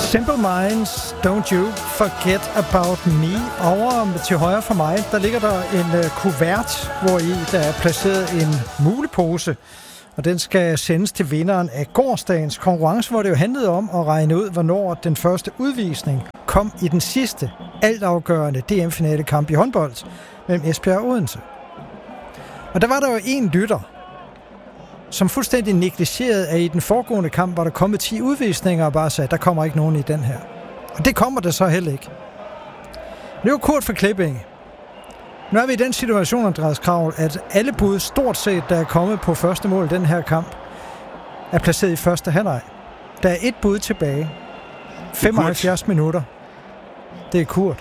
Simple Minds, Don't You Forget About Me. Over til højre for mig, der ligger der en kuvert, hvori der er placeret en mulepose. Og den skal sendes til vinderen af gårsdagens konkurrence, hvor det jo handlede om at regne ud, hvornår den første udvisning kom i den sidste altafgørende DM-finalekamp i håndbold mellem Esbjerg og Odense. Og der var der jo en lytter, som fuldstændig negligerede, at i den foregående kamp var der kommet 10 udvisninger og bare sagde, der kommer ikke nogen i den her. Og det kommer der så heller ikke. Det er jo Kurt fra Klippinge. Nu er vi i den situation, Andreas Kravl, at alle bud stort set, der er kommet på første mål i den her kamp, er placeret i første halvleg. Der er et bud tilbage. 75 minutter. Det er Kurt.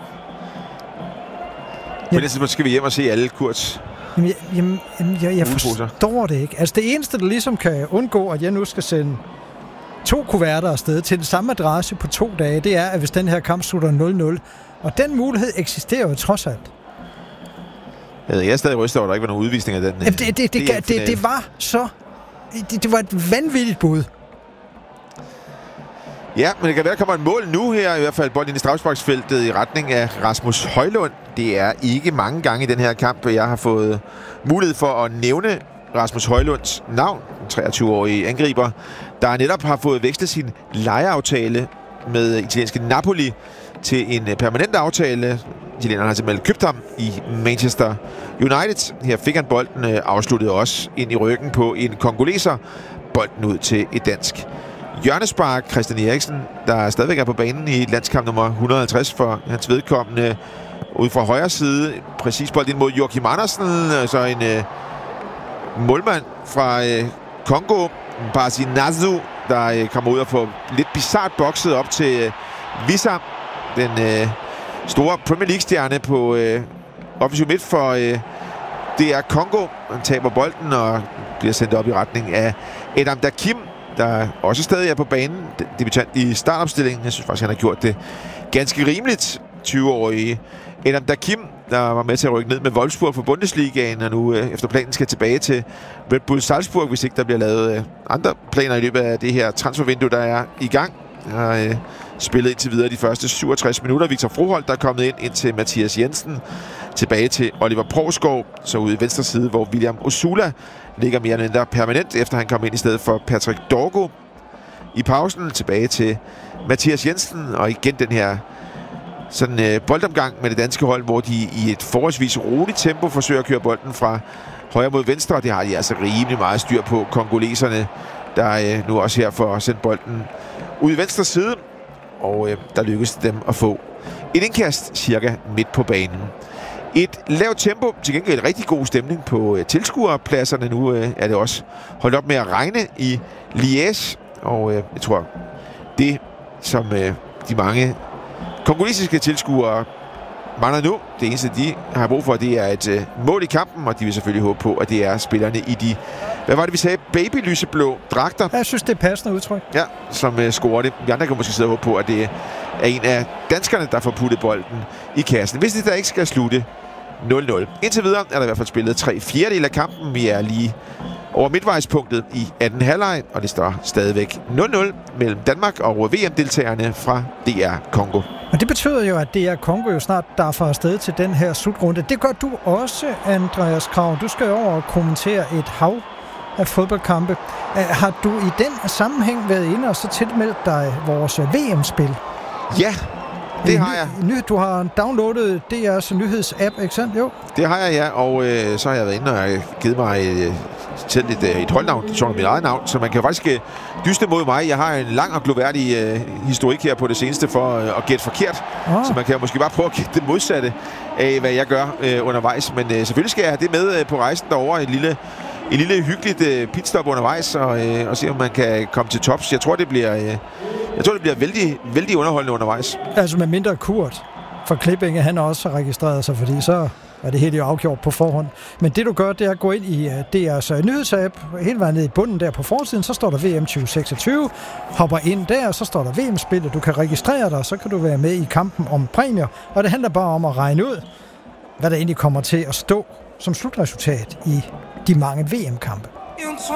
På det tidspunkt skal vi hjem og se alle Kurts. Jeg forstår det ikke. Altså det eneste, der ligesom kan undgå, at jeg nu skal sende 2 kuverter afsted til den samme adresse på 2 dage, det er, at hvis den her kamp slutter 0-0. Og den mulighed eksisterer jo trods alt. Jeg er stadig rystet over, at der ikke var nogen udvisning af den. Det var så... Det var et vanvittigt bud. Ja, men det kan være, der kommer et mål nu her, i hvert fald bolden i straffesparksfeltet i retning af Rasmus Højlund. Det er ikke mange gange i den her kamp, jeg har fået mulighed for at nævne Rasmus Højlunds navn, den 23-årige angriber, der netop har fået vekslet sin lejeaftale med italienske Napoli til en permanent aftale. Italienerne har simpelthen købt ham i Manchester United. Her fik han bolden afsluttet også ind i ryggen på en kongoleser. Bolden ud til et dansk hjørnespark. Christian Eriksen, der stadigvæk er på banen i landskamp nummer 150 for hans vedkommende. Ude fra højre side, præcis bold ind mod Joachim Andersen. Så en målmand fra Kongo, Pasi Nazu, der kommer ud og får lidt bizart bokset op til Wissa, den store Premier League-stjerne på offensiv midt for DR Kongo. Han taber bolden og bliver sendt op i retning af Adam Dakim, der også stadig er på banen. Debutant i startopstillingen. Jeg synes faktisk, han har gjort det ganske rimeligt. 20-årige Adam Dakim, der var med til at rykke ned med Wolfsburg for Bundesligaen, og nu efter planen skal tilbage til Red Bull Salzburg, hvis ikke der bliver lavet andre planer i løbet af det her transfervindue, der er i gang. Har spillet indtil videre de første 67 minutter. Victor Froholt, der er kommet ind til Mathias Jensen. Tilbage til Oliver Provskov, så ude i venstre side, hvor William Osula ligger mere eller mindre permanent, efter han kom ind i stedet for Patrick Dorgo. I pausen tilbage til Mathias Jensen, og igen den her sådan boldomgang med det danske hold, hvor de i et forholdsvis roligt tempo forsøger at køre bolden fra højre mod venstre, og det har de altså rimelig meget styr på, kongoleserne, der nu også her får sendt bolden ud i venstre side, og der lykkes dem at få et indkast cirka midt på banen. Et lavt tempo, til gengæld rigtig god stemning på tilskuerpladserne. Nu er det også holdt op med at regne i Liège, og jeg tror, det som de mange kongolesiske tilskuere mangler nu, det eneste de har brug for, det er et mål i kampen, og de vil selvfølgelig håbe på, at det er spillerne i de, hvad var det vi sagde, babylyseblå dragter. Jeg synes, det er passende udtryk. Ja, som scorer det. De andre kan måske sidde og håbe på, at det er en af danskerne, der får puttet bolden i kassen. Hvis det der ikke skal slutte 0-0. Indtil videre er der i hvert fald spillet 3/4 af kampen. Vi er lige over midtvejspunktet i 18. halvleg, og det står stadigvæk 0-0 mellem Danmark og VM-deltagerne fra DR Kongo. Og det betyder jo, at DR Kongo jo snart derfor er afsted til den her slutrunde. Det gør du også, Andreas Krag. Du skal over og kommentere et hav af fodboldkampe. Har du i den sammenhæng været inde og så tilmeldt dig vores VM-spil? Ja, det har jeg. Du har downloadet DR's nyhedsapp, ikke sandt? Jo. Det har jeg, ja, og så har jeg været inde og givet mig selv et holdnavn, som mit eget navn, så man kan faktisk dyste mod mig. Jeg har en lang og gloværdig historik her på det seneste for at gætte forkert, så man kan måske bare prøve at gætte det modsatte af, hvad jeg gør undervejs. Men selvfølgelig skal jeg have det med på rejsen derover, et lille hyggeligt pitstop undervejs, og se om man kan komme til tops. Jeg tror, det bliver vældig, vældig underholdende undervejs. Altså med mindre Kurt fra Klippinge, han også har registreret sig, fordi så er det helt jo afgjort på forhånd. Men det du gør, det er at gå ind i DR's nyhedsapp, helt vejen ned i bunden der på forsiden, så står der VM 2026, hopper ind der, så står der VM-spillet, du kan registrere dig, så kan du være med i kampen om præmier, og det handler bare om at regne ud, hvad der egentlig kommer til at stå som slutresultat i de mange VM-kampe.